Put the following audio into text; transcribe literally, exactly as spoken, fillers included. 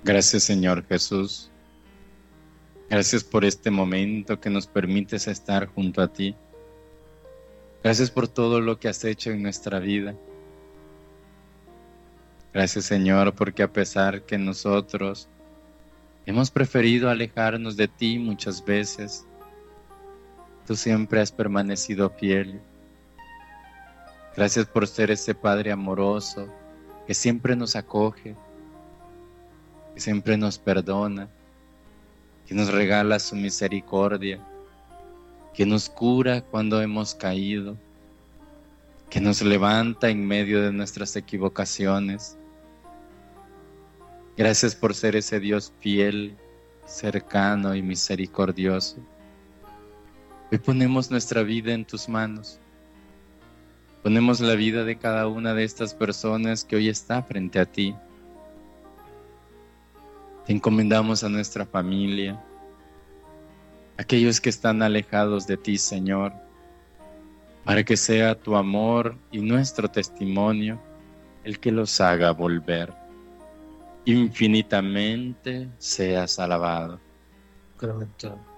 Gracias, Señor Jesús. Gracias por este momento que nos permites estar junto a ti. Gracias por todo lo que has hecho en nuestra vida. Gracias, Señor, porque a pesar que nosotros hemos preferido alejarnos de ti muchas veces, tú siempre has permanecido fiel. Gracias por ser ese Padre amoroso que siempre nos acoge, que siempre nos perdona, que nos regala su misericordia, que nos cura cuando hemos caído, que nos levanta en medio de nuestras equivocaciones. Gracias por ser ese Dios fiel, cercano y misericordioso. Hoy ponemos nuestra vida en tus manos. Ponemos la vida de cada una de estas personas que hoy está frente a ti. Te encomendamos a nuestra familia, aquellos que están alejados de ti, Señor, para que sea tu amor y nuestro testimonio el que los haga volver. Infinitamente seas alabado. Correcto.